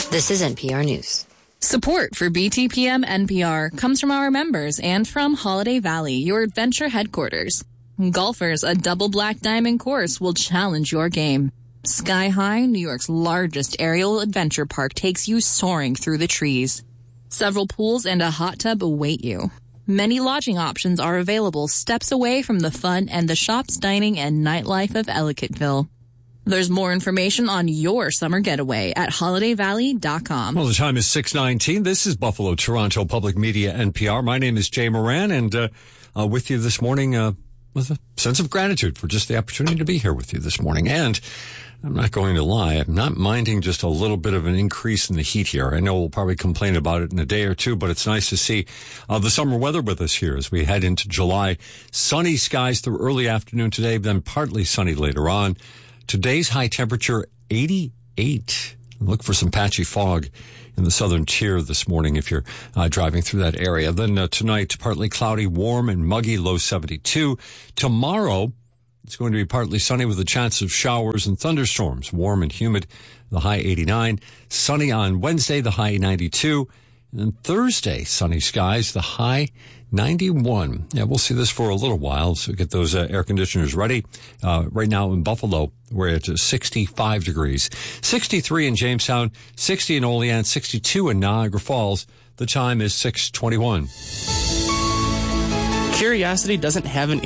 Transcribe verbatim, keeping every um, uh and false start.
This is N P R News. Support for B T P M N P R comes from our members and from Holiday Valley, your adventure headquarters. Golfers, a double black diamond course will challenge your game. Sky High, New York's largest aerial adventure park, takes you soaring through the trees. Several pools and a hot tub await you. Many lodging options are available steps away from the fun and the shops, dining, and nightlife of Ellicottville. There's more information on your summer getaway at holiday valley dot com. Well, the time is six nineteen. This is Buffalo Toronto Public Media N P R. My name is Jay Moran, and uh, uh, with you this morning uh, with a sense of gratitude for just the opportunity to be here with you this morning. And I'm not going to lie, I'm not minding just a little bit of an increase in the heat here. I know we'll probably complain about it in a day or two, but it's nice to see uh, the summer weather with us here as we head into July. Sunny skies through early afternoon today, then partly sunny later on. Today's high temperature, eighty-eight. Look for some patchy fog in the southern tier this morning if you're uh, driving through that area. Then uh, tonight, partly cloudy, warm and muggy, low seventy-two. Tomorrow, it's going to be partly sunny with a chance of showers and thunderstorms, warm and humid, the high eighty-nine. Sunny on Wednesday, the high ninety-two. And then Thursday, sunny skies, the high ninety-one. Yeah, we'll see this for a little while, so get those uh, air conditioners ready. Uh, right now in Buffalo, we're at sixty-five degrees. sixty-three in Jamestown, sixty in Olean, sixty-two in Niagara Falls. The time is six twenty-one. Curiosity doesn't have an